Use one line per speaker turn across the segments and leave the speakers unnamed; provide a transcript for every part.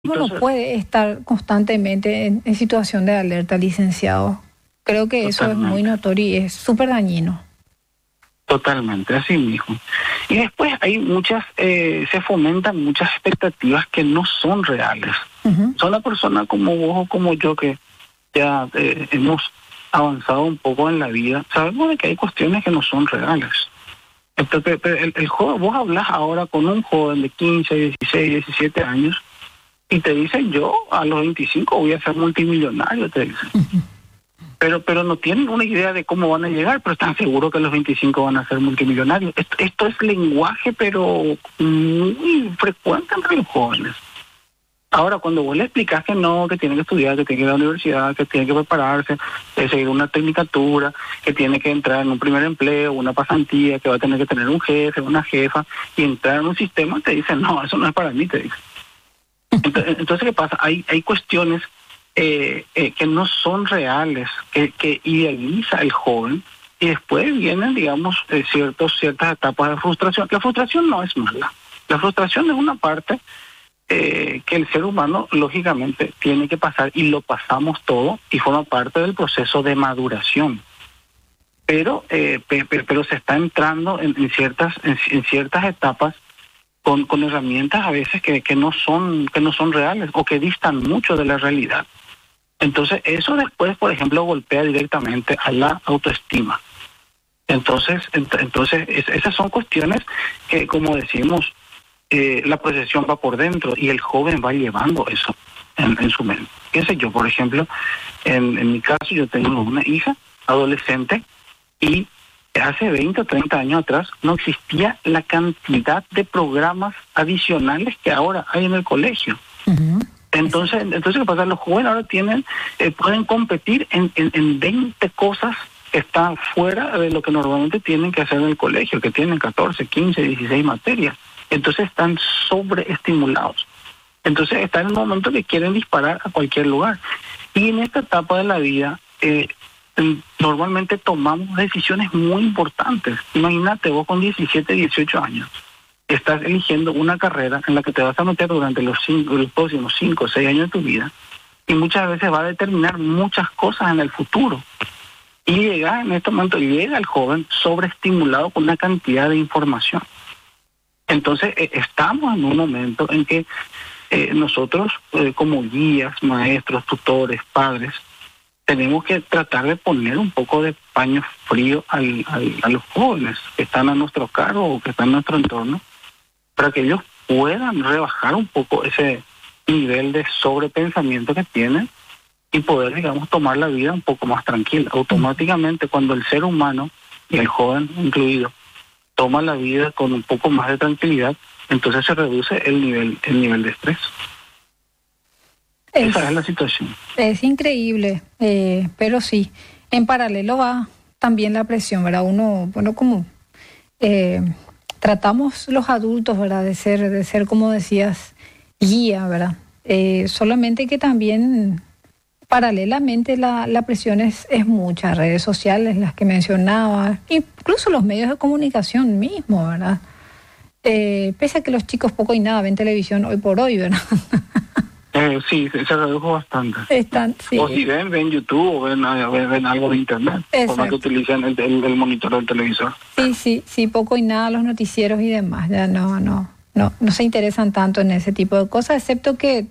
Uno
Entonces,
puede estar constantemente en situación de alerta, licenciado. Creo que eso es muy
totalmente,
notorio y es súper dañino.
totalmente, así mismo. Y después hay se fomentan muchas expectativas que no son reales.
Ujú.
Son una persona como vos o como yo que ya hemos avanzado un poco en la vida, sabemos de que hay cuestiones que no son reales. Entonces, pero el joven, vos hablas ahora con un joven de 15, 16, 17 años y te dicen, yo a los 25 voy a ser multimillonario, te dicen. Pero no tienen una idea de cómo van a llegar, pero están seguros que a los 25 van a ser multimillonarios. Esto es lenguaje, pero muy frecuente entre los jóvenes. Ahora, cuando vos le explicas que no, que tiene que estudiar, que tiene que ir a la universidad, que tiene que prepararse, seguir una tecnicatura, que tiene que entrar en un primer empleo, una pasantía, que va a tener que tener un jefe, una jefa, y entrar en un sistema, te dicen, no, eso no es para mí, te dicen. Entonces, ¿qué pasa? Hay cuestiones que no son reales, que idealiza el joven, y después vienen, digamos, ciertas etapas de frustración. La frustración no es mala. La frustración es una parte que el ser humano, lógicamente, tiene que pasar, y lo pasamos todo, y forma parte del proceso de maduración. Pero se está entrando en ciertas etapas con herramientas a veces que no son reales o que distan mucho de la realidad. Entonces, eso después, por ejemplo, golpea directamente a la autoestima. Esas son cuestiones que, como decimos, la percepción va por dentro y el joven va llevando eso en su mente. ¿Qué sé yo? Por ejemplo, en mi caso, yo tengo una hija adolescente y hace 20 o 30 años atrás no existía la cantidad de programas adicionales que ahora hay en el colegio.
Ujú.
Entonces, ¿qué pasa? Los jóvenes ahora pueden competir en 20 cosas que están fuera de lo que normalmente tienen que hacer en el colegio, que tienen 14, 15, 16 materias. Entonces están sobreestimulados. Entonces están en un momento que quieren disparar a cualquier lugar. Y en esta etapa de la vida, normalmente tomamos decisiones muy importantes. Imagínate, vos con 17, 18 años, estás eligiendo una carrera en la que te vas a meter durante los próximos 5 o 6 años de tu vida, y muchas veces va a determinar muchas cosas en el futuro. Y en este momento llega el joven sobreestimulado con una cantidad de información. Entonces estamos en un momento en que nosotros como guías, maestros, tutores, padres, tenemos que tratar de poner un poco de paño frío a los jóvenes que están a nuestro cargo o que están en nuestro entorno, para que ellos puedan rebajar un poco ese nivel de sobrepensamiento que tienen y poder, digamos, tomar la vida un poco más tranquila. Automáticamente, cuando el ser humano, y el joven incluido, toma la vida con un poco más de tranquilidad, entonces se reduce el nivel de estrés. Esa es la situación.
Es increíble, pero sí, en paralelo va también la presión, ¿verdad? Bueno, como eh, tratamos los adultos, ¿verdad? De ser, como decías, guía, ¿verdad? Solamente que también paralelamente la presión es mucha, redes sociales, las que mencionaba, incluso los medios de comunicación mismos, ¿verdad? Pese a que los chicos poco y nada ven televisión hoy por hoy, ¿verdad?
Sí, se redujo bastante.
Sí.
O si ven YouTube o ven algo de internet, por más que utilicen el monitor del televisor.
Sí, poco y nada los noticieros y demás, ya no se interesan tanto en ese tipo de cosas, excepto que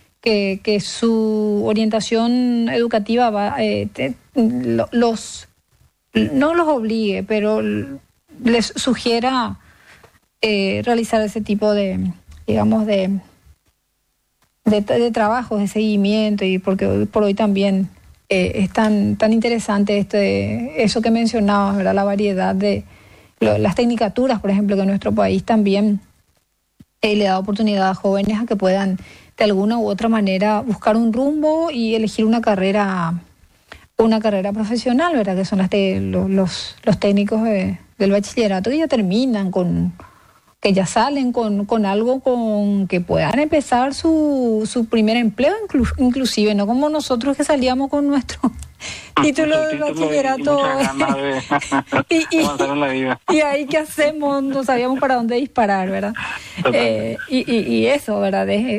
su orientación educativa no los obligue, pero les sugiera realizar ese tipo de, digamos, de trabajos, de seguimiento, y porque hoy por hoy también es tan interesante eso que mencionabas, ¿verdad? La variedad de las tecnicaturas, por ejemplo, que en nuestro país también le da oportunidad a jóvenes a que puedan de alguna u otra manera buscar un rumbo y elegir una carrera profesional, ¿verdad? Que son los técnicos del bachillerato, que ya terminan que ya salen con algo con que puedan empezar su primer empleo, inclusive, no como nosotros que salíamos con nuestro título de bachillerato
avanzar en la vida.
y ahí qué hacemos, no sabíamos para dónde disparar, ¿verdad? Y eso, ¿verdad?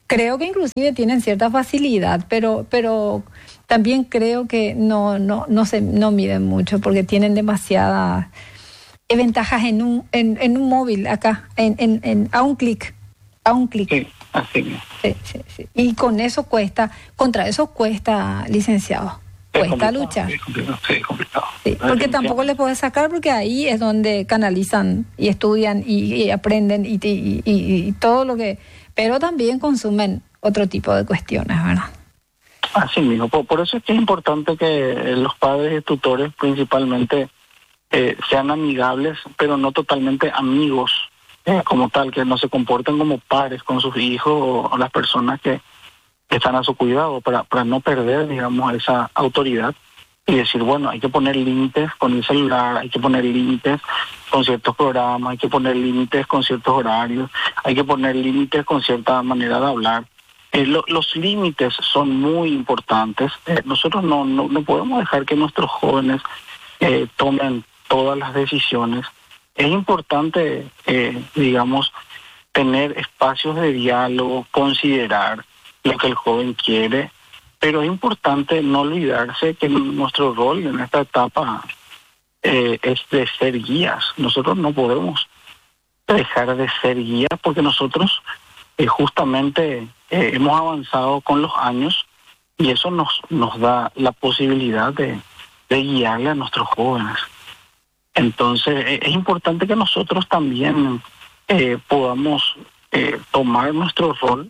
Creo que inclusive tienen cierta facilidad, pero también creo que no miden mucho porque tienen demasiadas ventajas en un móvil acá, a un clic.
Sí, así mismo.
Sí. Y contra eso cuesta, licenciado. Cuesta luchar.
Sí, complicado.
Sí, porque tampoco les puedes sacar, porque ahí es donde canalizan y estudian y aprenden y todo lo que... Pero también consumen otro tipo de cuestiones, ¿verdad?
Así mismo. Por eso es que es importante que los padres y tutores principalmente sean amigables, pero no totalmente amigos como tal, que no se comporten como pares con sus hijos o las personas que están a su cuidado para no perder, digamos, esa autoridad y decir, bueno, hay que poner límites con el celular, hay que poner límites con ciertos programas, hay que poner límites con ciertos horarios, hay que poner límites con cierta manera de hablar. Los límites son muy importantes. Nosotros no podemos dejar que nuestros jóvenes tomen todas las decisiones. Es importante, digamos, tener espacios de diálogo, considerar lo que el joven quiere, pero es importante no olvidarse que nuestro rol en esta etapa es de ser guías. Nosotros no podemos dejar de ser guías porque nosotros justamente hemos avanzado con los años y eso nos da la posibilidad de guiarle a nuestros jóvenes. Entonces es importante que nosotros también podamos tomar nuestro rol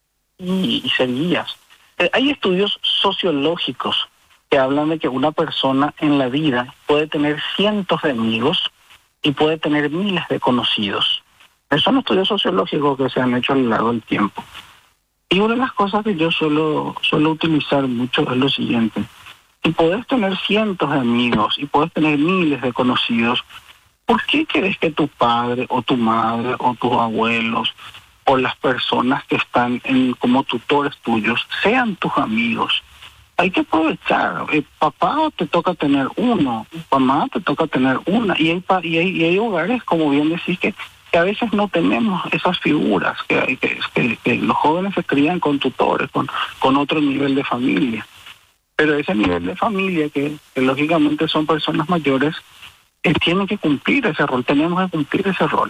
y ser guías. Hay estudios sociológicos que hablan de que una persona en la vida puede tener cientos de amigos y puede tener miles de conocidos. Esos son estudios sociológicos que se han hecho a lo largo del tiempo. Y una de las cosas que yo suelo utilizar mucho es lo siguiente. Si podés tener cientos de amigos y podés tener miles de conocidos, ¿por qué querés que tu padre o tu madre o tus abuelos o las personas que están como tutores tuyos sean tus amigos? Hay que aprovechar. Papá te toca tener uno, mamá te toca tener una, y hay hogares, como bien decís, que a veces no tenemos esas figuras, que los jóvenes se crían con tutores, con otro nivel de familia. Pero ese nivel de familia, que lógicamente son personas mayores, tienen que cumplir ese rol, tenemos que cumplir ese rol.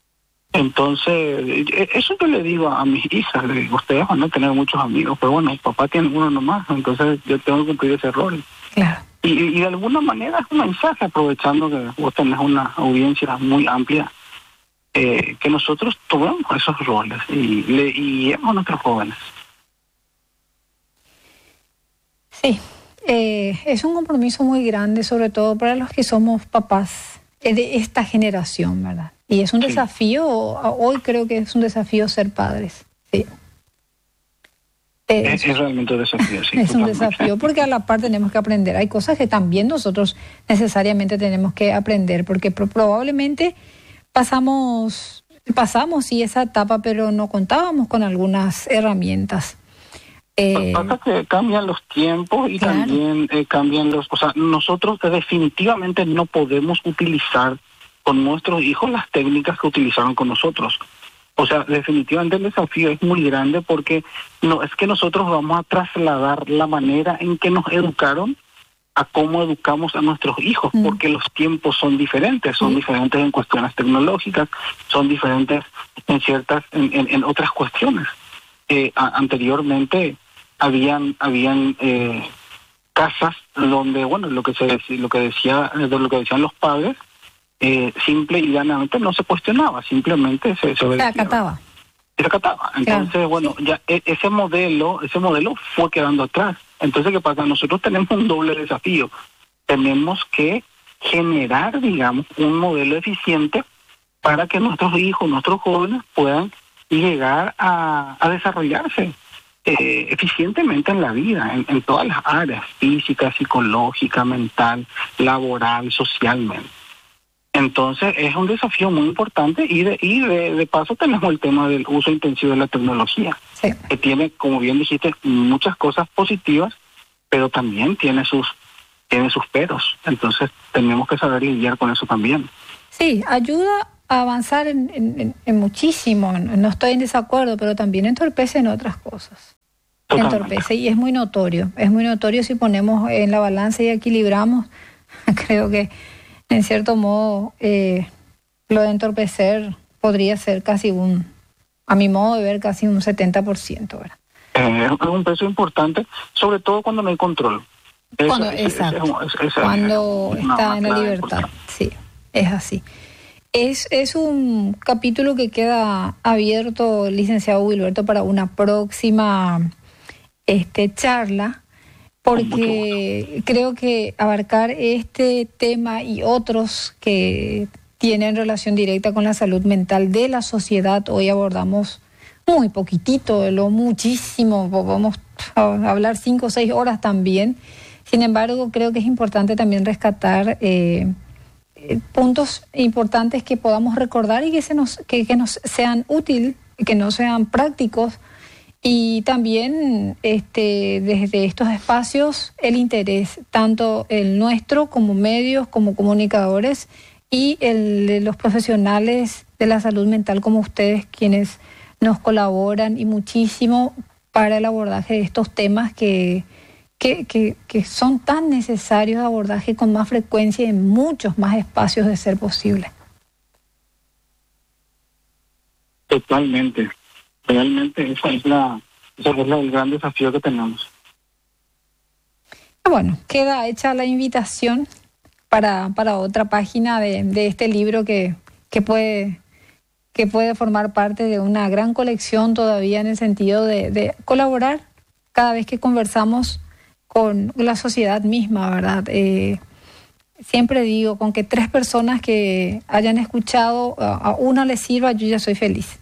Entonces, eso yo le digo a mis hijas, le digo, ustedes van a tener muchos amigos, pero bueno, mi papá tiene uno nomás, entonces yo tengo que cumplir ese rol.
Claro.
Y de alguna manera es un mensaje, aprovechando que vos tenés una audiencia muy amplia, que nosotros tomemos esos roles y guiemos a nuestros jóvenes.
Sí, es un compromiso muy grande, sobre todo para los que somos papás de esta generación, ¿verdad? Y es un desafío, hoy creo que es un desafío ser padres, sí.
Es realmente un desafío, sí.
Es un desafío porque a la par tenemos que aprender. Hay cosas que también nosotros necesariamente tenemos que aprender, porque probablemente pasamos sí esa etapa, pero no contábamos con algunas herramientas.
Pasa que cambian los tiempos y claro, también cambian los... O sea, nosotros definitivamente no podemos utilizar con nuestros hijos las técnicas que utilizaron con nosotros. O sea, definitivamente el desafío es muy grande porque no es que nosotros vamos a trasladar la manera en que nos educaron a cómo educamos a nuestros hijos, porque los tiempos son diferentes en cuestiones tecnológicas, son diferentes en otras cuestiones. Anteriormente habían casas donde, bueno, lo que decían los padres, simple y llanamente no se cuestionaba, simplemente se
acataba.
Entonces, claro, bueno, ya ese modelo fue quedando atrás. Entonces, ¿qué pasa? Nosotros tenemos un doble desafío. Tenemos que generar, digamos, un modelo eficiente para que nuestros hijos, nuestros jóvenes puedan llegar a desarrollarse eficientemente en la vida, en todas las áreas, física, psicológica, mental, laboral, socialmente. Entonces es un desafío muy importante y de paso tenemos el tema del uso intensivo de la tecnología, que tiene, como bien dijiste, muchas cosas positivas, pero también tiene sus peros. Entonces tenemos que saber lidiar con eso también.
Sí, ayuda a avanzar en muchísimo. No estoy en desacuerdo, pero también entorpece en otras cosas.
Totalmente.
Entorpece y es muy notorio si ponemos en la balanza y equilibramos. Creo que en cierto modo lo de entorpecer podría ser casi a mi modo de ver, casi un 70%, ¿verdad?
Es un peso importante, sobre todo cuando no hay control.
Cuando está en la libertad, importante. Sí, es así. Es un capítulo que queda abierto, licenciado Wilberto, para una próxima charla, porque creo que abarcar este tema y otros que tienen relación directa con la salud mental de la sociedad, hoy abordamos muy poquitito, de lo muchísimo, vamos a hablar 5 o 6 horas también. Sin embargo, creo que es importante también rescatar puntos importantes que podamos recordar y que nos sean útiles, que nos sean prácticos, y también desde estos espacios el interés, tanto el nuestro como medios, como comunicadores, y el de los profesionales de la salud mental como ustedes, quienes nos colaboran y muchísimo para el abordaje de estos temas que son tan necesarios de abordaje con más frecuencia y en muchos más espacios de ser posible.
Totalmente. Realmente ese es el gran desafío que tenemos.
Bueno, queda hecha la invitación para otra página de este libro que puede formar parte de una gran colección todavía, en el sentido de colaborar cada vez que conversamos con la sociedad misma, ¿verdad? Siempre digo, con que 3 personas que hayan escuchado, a una les sirva, yo ya soy feliz.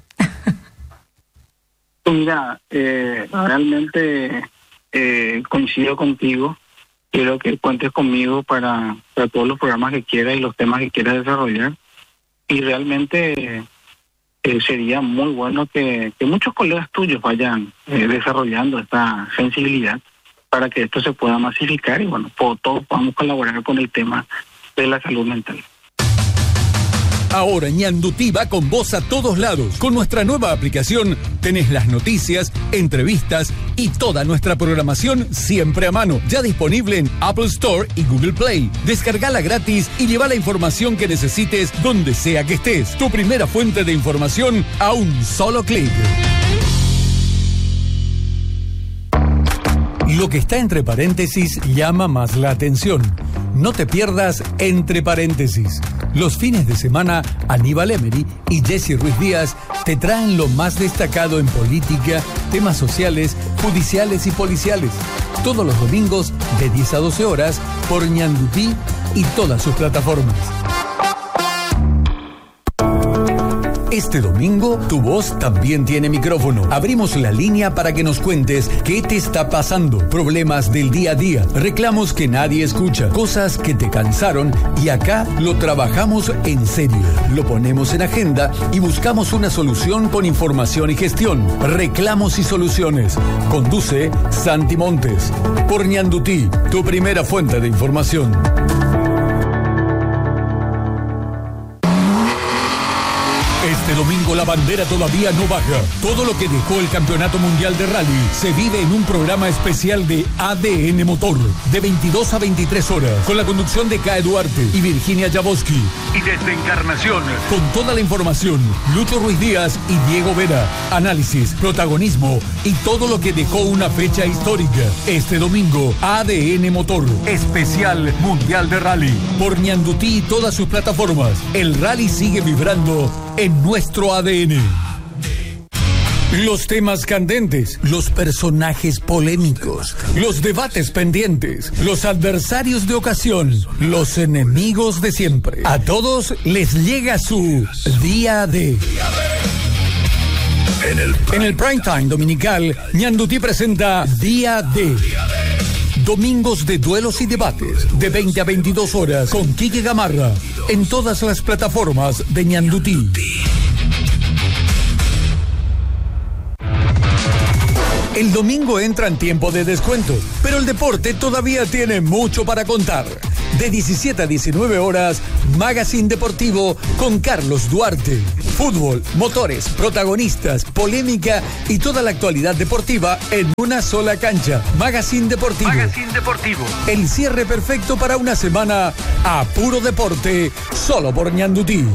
Mira, realmente coincido contigo. Quiero que cuentes conmigo para todos los programas que quieras y los temas que quieras desarrollar. Y realmente sería muy bueno que muchos colegas tuyos vayan desarrollando esta sensibilidad para que esto se pueda masificar y bueno, todos podamos colaborar con el tema de la salud mental.
Ahora Ñandutí va con vos a todos lados. Con nuestra nueva aplicación tenés las noticias, entrevistas y toda nuestra programación siempre a mano. Ya disponible en Apple Store y Google Play. Descargala gratis y lleva la información que necesites donde sea que estés. Tu primera fuente de información a un solo clic. Lo que está entre paréntesis llama más la atención. No te pierdas Entre Paréntesis. Los fines de semana, Aníbal Emery y Jesse Ruiz Díaz te traen lo más destacado en política, temas sociales, judiciales y policiales. Todos los domingos de 10 a 12 horas por Ñandutí y todas sus plataformas. Este domingo, tu voz también tiene micrófono. Abrimos la línea para que nos cuentes qué te está pasando, problemas del día a día, reclamos que nadie escucha, cosas que te cansaron, y acá lo trabajamos en serio. Lo ponemos en agenda y buscamos una solución con información y gestión. Reclamos y soluciones. Conduce Santi Montes. Por Ñandutí, tu primera fuente de información. Este domingo la bandera todavía no baja. Todo lo que dejó el Campeonato Mundial de Rally se vive en un programa especial de ADN Motor, de 22 a 23 horas, con la conducción de K. Duarte y Virginia Jaboski. Y desde Encarnación, con toda la información, Lucho Ruiz Díaz y Diego Vera. Análisis, protagonismo y todo lo que dejó una fecha histórica. Este domingo, ADN Motor, especial Mundial de Rally. Por Ñandutí y todas sus plataformas. El rally sigue vibrando en nuestro ADN. Los temas candentes, los personajes polémicos, los debates pendientes, los adversarios de ocasión, los enemigos de siempre. A todos les llega su Día D. En el prime time dominical, Ñandutí presenta Día D. Domingos de duelos y debates, de 20 a 22 horas, con Quique Gamarra, en todas las plataformas de Ñandutí. El domingo entra en tiempo de descuento, pero el deporte todavía tiene mucho para contar. De 17 a 19 horas, Magazine Deportivo con Carlos Duarte. Fútbol, motores, protagonistas, polémica y toda la actualidad deportiva en una sola cancha. Magazine Deportivo.
Magazine Deportivo.
El cierre perfecto para una semana a puro deporte, solo por Ñandutí.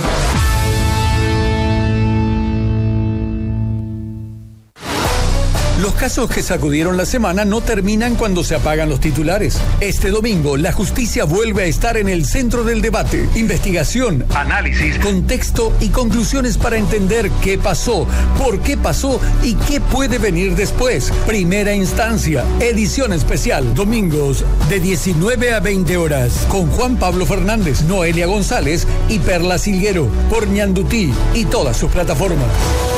Los casos que sacudieron la semana no terminan cuando se apagan los titulares. Este domingo, la justicia vuelve a estar en el centro del debate. Investigación,
análisis,
contexto y conclusiones para entender qué pasó, por qué pasó y qué puede venir después. Primera instancia, edición especial, domingos de 19 a 20 horas, con Juan Pablo Fernández, Noelia González y Perla Silguero, por Ñandutí y todas sus plataformas.